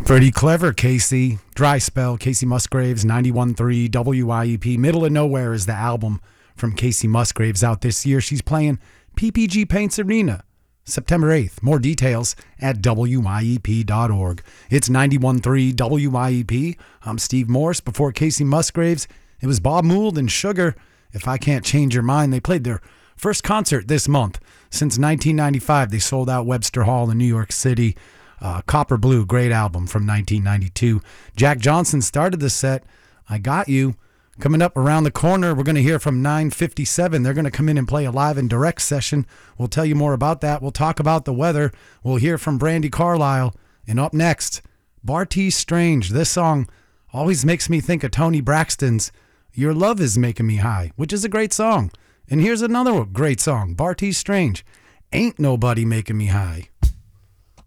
Pretty clever, Casey. Dry Spell, Casey Musgraves, 91.3 WIEP. Middle of Nowhere is the album from Casey Musgraves out this year. She's playing PPG Paints Arena, September 8th. More details at WIEP.org. It's 91.3 WIEP. I'm Steve Morse. Before Casey Musgraves, it was Bob Mould and Sugar. If I Can't Change Your Mind, they played their first concert this month. Since 1995, they sold out Webster Hall in New York City. Copper Blue, great album from 1992. Jack Johnson started the set. I Got You. Coming up around the corner, we're going to hear from 957. They're going to come in and play a live and direct session. We'll tell you more about that. We'll talk about the weather. We'll hear from Brandi Carlile. And up next, Bartees Strange. This song always makes me think of Toni Braxton's Your Love Is Making Me High, which is a great song. And here's another great song, Bartees Strange, Ain't Nobody Making Me High.